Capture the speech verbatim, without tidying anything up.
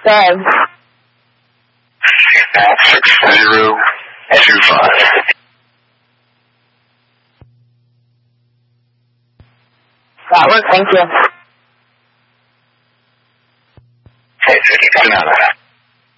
Doug. six zero two five. That works, thank you.